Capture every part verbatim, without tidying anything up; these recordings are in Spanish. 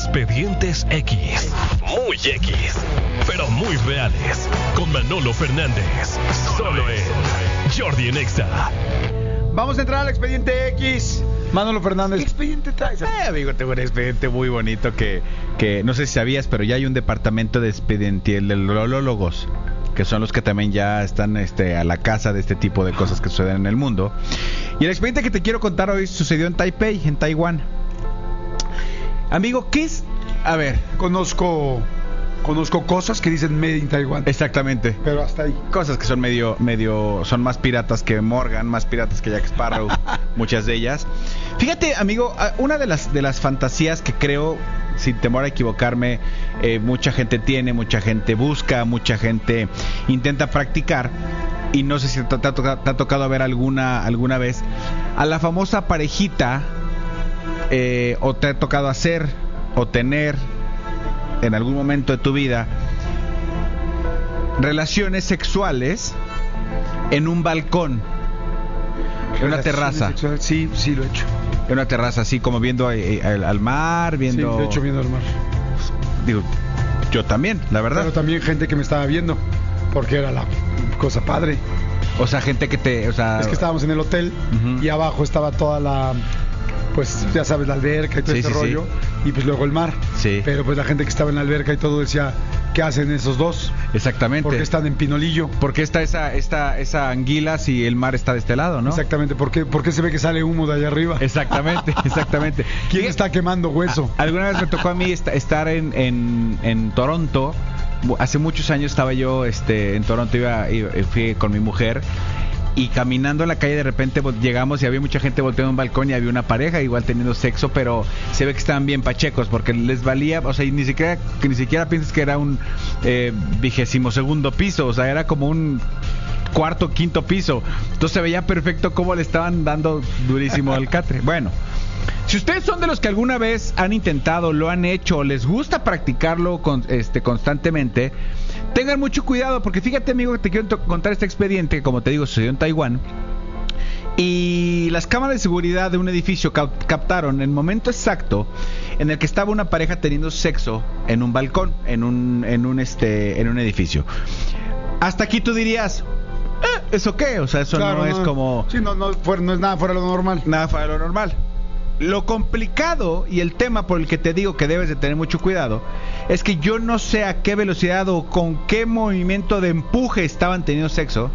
Expedientes X. Muy X, pero muy reales. Con Manolo Fernández. Solo en Jordi en Exa. Vamos a entrar al Expediente X. Manolo Fernández. ¿Qué expediente traes? Eh, amigo, tengo un expediente muy bonito que, que no sé si sabías, pero ya hay un departamento de expedientolólogos, que son los que también ya están este, a la casa de este tipo de cosas que suceden en el mundo. Y el expediente que te quiero contar hoy sucedió en Taipei, en Taiwán. Amigo, ¿qué es? A ver. Conozco conozco cosas que dicen Made in Taiwan. Exactamente. Pero hasta ahí. Cosas que son medio, medio, son más piratas que Morgan, más piratas que Jack Sparrow, muchas de ellas. Fíjate, amigo, una de las, de las fantasías que creo, sin temor a equivocarme, eh, mucha gente tiene, mucha gente busca, mucha gente intenta practicar, y no sé si te, te, ha, tocado, te ha tocado ver alguna, alguna vez, a la famosa parejita, eh, o te ha tocado hacer, o tener, en algún momento de tu vida, relaciones sexuales en un balcón, en una terraza. Sexual, sí, sí lo he hecho. En una terraza, así como viendo eh, al, al mar, viendo... Sí, de hecho viendo al mar. Digo, yo también, la verdad. Pero también gente que me estaba viendo, porque era la cosa padre. O sea, gente que te... O sea... Es que estábamos en el hotel, uh-huh, y abajo estaba toda la... Pues ya sabes, la alberca y todo sí, ese sí, rollo, sí. Y pues luego el mar. Sí. Pero pues la gente que estaba en la alberca y todo decía, ¿qué hacen esos dos? Exactamente. Porque están en Pinolillo. Porque está esa, esta, esa anguila si el mar está de este lado, ¿no? Exactamente. ¿Por qué, por qué se ve que sale humo de allá arriba? Exactamente, exactamente. ¿Quién está quemando hueso? A, alguna vez me tocó a mí est- estar en, en, en Toronto. Hace muchos años estaba yo este, en Toronto, iba, iba, fui con mi mujer. Y caminando en la calle de repente llegamos y había mucha gente volteando en un balcón y había una pareja igual teniendo sexo, pero se ve que estaban bien pachecos porque les valía, o sea, y ni siquiera que ni siquiera piensas que era un eh, vigésimo segundo piso, o sea, era como un cuarto, quinto piso. Entonces se veía perfecto cómo le estaban dando durísimo al catre. Bueno, si ustedes son de los que alguna vez han intentado, lo han hecho, o les gusta practicarlo con, este, constantemente, tengan mucho cuidado, porque fíjate, amigo, que te quiero to- contar este expediente que, como te digo, sucedió en Taiwán. Y las cámaras de seguridad de un edificio ca- captaron el momento exacto en el que estaba una pareja teniendo sexo en un balcón, en un, en un, este, en un edificio. Hasta aquí tú dirías, ¿eh? ¿Eso qué? O sea, eso claro, no, no es como... Sí, no, no, fuera, no es nada fuera de lo normal. Nada fuera de lo normal. Lo complicado y el tema por el que te digo que debes de tener mucho cuidado es que yo no sé a qué velocidad o con qué movimiento de empuje estaban teniendo sexo.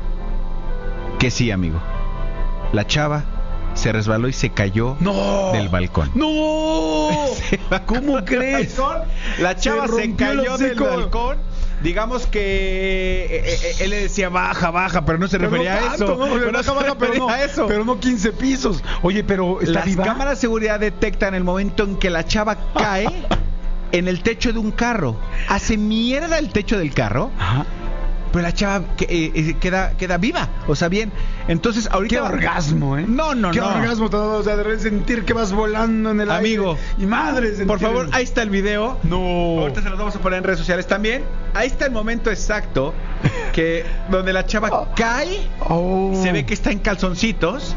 Que sí, amigo, la chava se resbaló y se cayó no, del balcón. ¡No! ¿Cómo crees? La chava se, se cayó del balcón. Digamos que eh, eh, él le decía baja, baja, pero no se pero refería no tanto, a eso. No, pero, no se baja, pero, no, a eso. Pero no quince pisos. Oye, pero ¿está las viva? Cámaras de seguridad detectan el momento en que la chava cae en el techo de un carro. Hace mierda el techo del carro. Ajá. Pero la chava que, eh, queda queda viva, o sea, bien. Entonces, ahorita... ¡Qué orgasmo, eh! No, no, ¿Qué no. ¡Qué orgasmo! O sea, de sentir que vas volando en el Amigo, aire. Y madre, por favor, ahí está el video. No. Ahorita se los vamos a poner en redes sociales también. Ahí está el momento exacto que donde la chava cae, oh. Se ve que está en calzoncitos.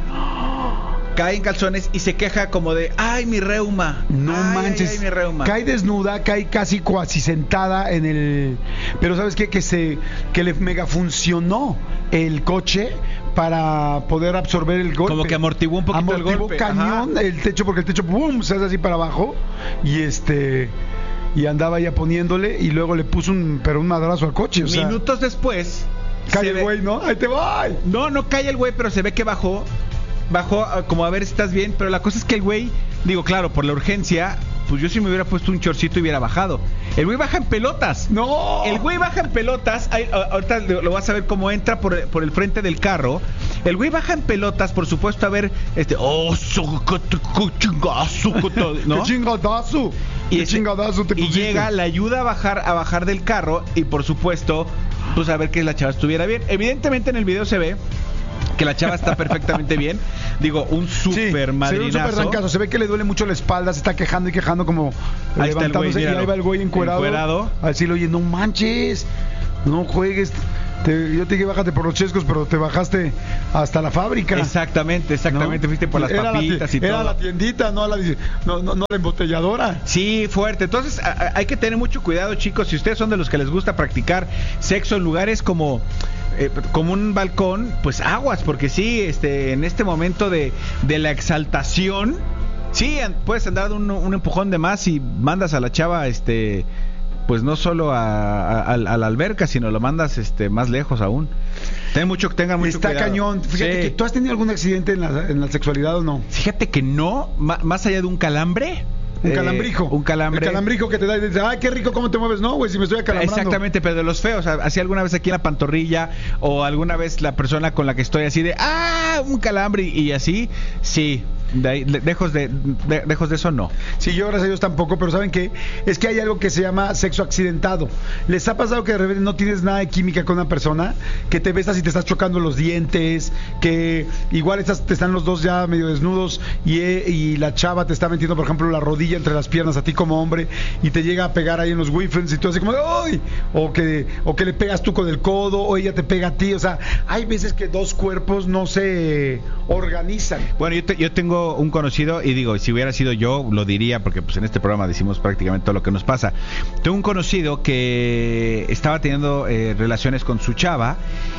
Cae en calzones y se queja como de, ay, mi reuma. No ay, manches. Ay, ay, mi reuma. Cae desnuda, cae casi cuasi sentada en el... Pero ¿sabes qué? Que se que le mega funcionó el coche para poder absorber el golpe. Como que amortiguó un poquito amortiguó el golpe. cañón. Ajá. El techo, porque el techo, ¡pum!, se hace así para abajo. Y este... Y andaba ya poniéndole y luego le puso un, pero un madrazo al coche. O sea, minutos después... Cae el güey, ¿no? ¡Ahí te voy! No, no cae el güey, pero se ve que bajó... Bajó como a ver si estás bien, pero la cosa es que el güey, digo, claro, por la urgencia, pues yo si me hubiera puesto un chorcito hubiera bajado. El güey baja en pelotas. ¡No! El güey baja en pelotas. Ahí, ahorita lo vas a ver cómo entra por, por el frente del carro. El güey baja en pelotas, por supuesto, a ver, este, oh, chingazo, ¿no? ¡Qué chingadazo! Y, ¡Qué chingadazo te pusiste! Y llega, le ayuda a bajar, a bajar del carro y, por supuesto, pues a ver que la chava estuviera bien. Evidentemente en el video se ve que la chava está perfectamente bien. Digo, un super sí, madrinazo. Se ve un super rancazo. Se ve que le duele mucho la espalda, se está quejando y quejando como ahí levantándose. Está el güey, y ahí va el güey encuerado. encuerado. Así lo oye, no manches, no juegues. Te, yo te dije, bájate por los chescos, pero te bajaste hasta la fábrica. Exactamente, exactamente. ¿No? Fuiste por las era papitas la, y todo. Era la tiendita, no la, no, no, no la embotelladora. Sí, fuerte. Entonces, a, a, hay que tener mucho cuidado, chicos. Si ustedes son de los que les gusta practicar sexo en lugares como... Eh, como un balcón, pues aguas, porque sí, este, en este momento de, de la exaltación, sí, puedes andar un, un empujón de más y mandas a la chava, este, pues no solo a, a, a la alberca, sino lo mandas, este, más lejos aún. Ten mucho, tengan mucho Está cuidado. cañón. Fíjate Sí. que tú has tenido algún accidente en la, en la sexualidad o no. Fíjate que no, ma, más allá de un calambre. Un eh, calambrijo. Un calambre. El calambrijo que te da y dices, ay, qué rico, ¿cómo te mueves? No, güey, si me estoy acalambrando. Exactamente, pero de los feos. Así alguna vez aquí en la pantorrilla o alguna vez la persona con la que estoy así de, ah, un calambre y así, sí. De ahí, lejos de, de lejos de eso no. Sí, yo gracias a Dios tampoco, pero ¿saben qué? Es que hay algo que se llama sexo accidentado. ¿Les ha pasado que de repente no tienes nada de química con una persona? Que te besas y te estás chocando los dientes, que igual estás, te están los dos ya medio desnudos y, y la chava te está metiendo, por ejemplo, la rodilla entre las piernas a ti como hombre y te llega a pegar ahí en los wifens y tú así como de ¡ay! O que, o que le pegas tú con el codo o ella te pega a ti. O sea, hay veces que dos cuerpos no se organizan. Bueno, yo, te, yo tengo un conocido y digo, si hubiera sido yo lo diría porque pues en este programa decimos prácticamente todo lo que nos pasa. Tengo un conocido que estaba teniendo eh, relaciones con su chava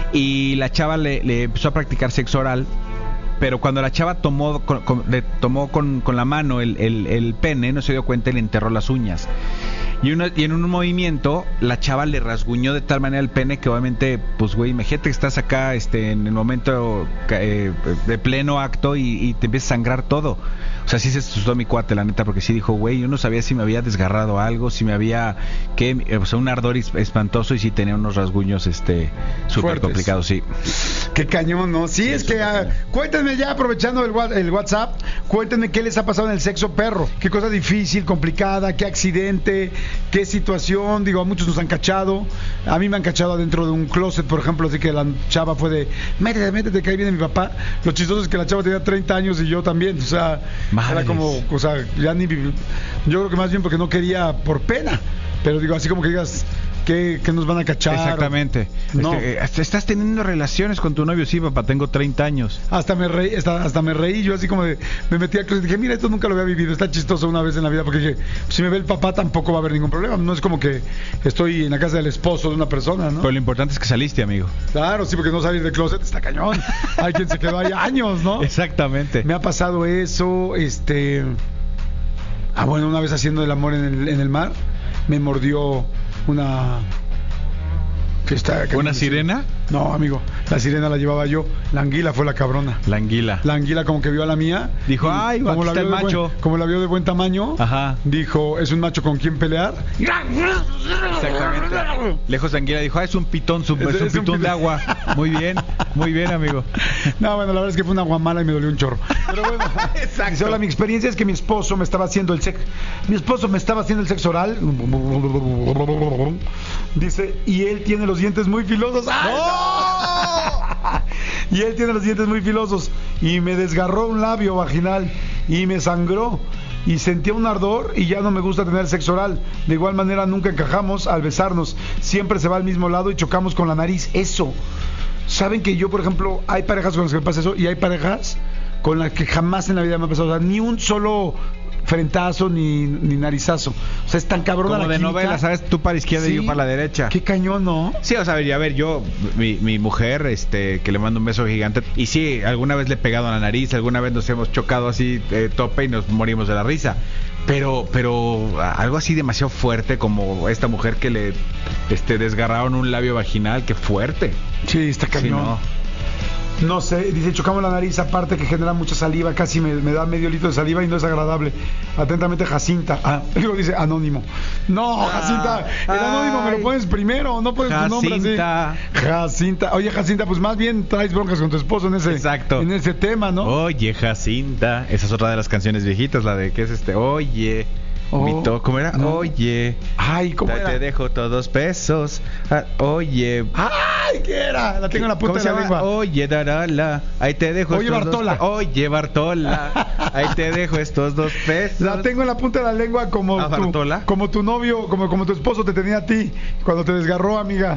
y la chava le, le empezó a practicar sexo oral, pero cuando la chava tomó con, con, le tomó con, con la mano el, el, el pene, no se dio cuenta y le enterró las uñas. Y, una, y en un movimiento la chava le rasguñó de tal manera el pene que obviamente, pues güey, imagínate que estás acá este, en el momento eh, de pleno acto y, y te empieza a sangrar todo. O sea, sí se asustó mi cuate, la neta, porque sí dijo, güey, yo no sabía si me había desgarrado algo, si me había, que, o sea, un ardor espantoso y si tenía unos rasguños este súper complicados, sí. Qué cañón, ¿no? Sí, sí es que, ah, cuéntenme ya, aprovechando el, el WhatsApp, cuéntenme qué les ha pasado en el sexo perro, qué cosa difícil, complicada, qué accidente, qué situación. Digo, a muchos nos han cachado, a mí me han cachado adentro de un closet, por ejemplo, así que la chava fue de, métete, métete, que ahí viene mi papá. Lo chistoso es que la chava tenía treinta años y yo también, o sea, madres. Era como, o sea, ya ni, yo creo que más bien porque no quería por pena, pero digo, así como que digas, que, que nos van a cachar. Exactamente. No. Este, estás teniendo relaciones con tu novio, sí, papá, tengo treinta años. Hasta me reí, hasta, hasta me reí, yo así como de, me metí al closet y dije, mira, esto nunca lo había vivido, está chistoso una vez en la vida, porque dije, si me ve el papá tampoco va a haber ningún problema, no es como que estoy en la casa del esposo de una persona, ¿no? Pero lo importante es que saliste, amigo. Claro, sí, porque no salir del closet está cañón. Hay quien se quedó ahí años, ¿no? Exactamente. Me ha pasado eso, este... Ah, bueno, una vez haciendo el amor en el, en el mar, me mordió una... Está, ¿Una sirena? No, amigo, la sirena la llevaba yo. La anguila fue la cabrona. La anguila. La anguila como que vio a la mía. Dijo, ay, como la está vio el macho. Buen, como la vio de buen tamaño. Ajá. Dijo, es un macho con quien pelear. Exactamente. Lejos de anguila dijo, ah, es un pitón, es, es, un, es pitón un de agua. Muy bien, muy bien, amigo. No, bueno, la verdad es que fue una guamala y me dolió un chorro. Pero bueno, exacto. Dice, hola, mi experiencia es que mi esposo me estaba haciendo el sexo. Mi esposo me estaba haciendo el sexo oral. Dice, y él tiene los dientes muy filosos. ¡Ay, no! Y él tiene los dientes muy filosos y me desgarró un labio vaginal y me sangró y sentía un ardor y ya no me gusta tener sexo oral. De igual manera nunca encajamos al besarnos, siempre se va al mismo lado y chocamos con la nariz. Eso, saben que yo, por ejemplo, hay parejas con las que me pasa eso y hay parejas con las que jamás en la vida me ha pasado, o sea, ni un solo frentazo ni, ni narizazo. O sea, es tan cabrona como la de química. Novela, ¿sabes? Tú para la izquierda sí, y yo para la derecha. Qué cañón, ¿no? Sí, o sea, a ver, yo, mi, mi mujer, este, que le mando un beso gigante, y sí, alguna vez le he pegado a la nariz, alguna vez nos hemos chocado así, eh, tope, y nos morimos de la risa. Pero, pero algo así demasiado fuerte como esta mujer que le este, desgarraron un labio vaginal, qué fuerte. Sí, está cañón. Sí, no. No sé, dice, chocamos la nariz, aparte que genera mucha saliva, casi me, me da medio litro de saliva y no es agradable. Atentamente, Jacinta. Ah, luego dice anónimo. No, Jacinta, el anónimo me lo pones primero, no pones tu nombre así. Jacinta. Oye, Jacinta, pues más bien traes broncas con tu esposo en ese, exacto, en ese tema, ¿no? Oye, Jacinta. Esa es otra de las canciones viejitas, la de, ¿qué es este? Oye... Oh, Mito, ¿cómo era? No. Oye, ay, ¿cómo te, era? Te dejo todos pesos. Ah, oye, ay, ¿qué era? La tengo en la punta de la lengua. Oye, Darala, ahí te dejo. Oye, estos Bartola. Dos, oye, Bartola, ahí te dejo estos dos pesos. La tengo en la punta de la lengua como ¿Ah, tu, Bartola? como tu novio, como como tu esposo te tenía a ti cuando te desgarró, amiga.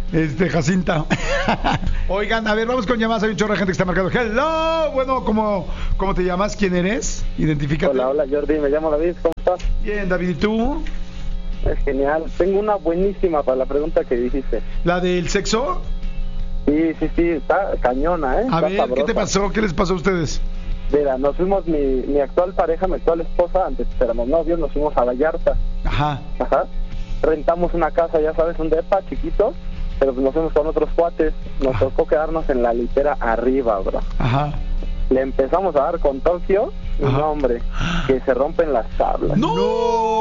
este, Jacinta. Oigan, a ver, vamos con llamadas. Hay un chorro de gente que está marcando. Hello, bueno, ¿cómo, cómo te llamas? ¿Quién eres? Identifícate. Hola, hola Jordi, me llamo David, ¿cómo estás? Bien, David, ¿y tú? Es genial, tengo una buenísima para la pregunta que dijiste. ¿La del sexo? Sí, sí, sí, está cañona, ¿eh? A Está ver, sabrosa. ¿qué te pasó? ¿Qué les pasó a ustedes? Mira, nos fuimos, mi, mi actual pareja, mi actual esposa, antes éramos novios, nos fuimos a Vallarta. Ajá. Ajá. Rentamos una casa, ya sabes, un depa chiquito, pero pues nos fuimos con otros cuates. Nos Ajá. tocó quedarnos en la litera arriba, bro. Ajá. Le empezamos a dar con Tokio y Ajá. no, hombre, que se rompen las tablas. ¡No!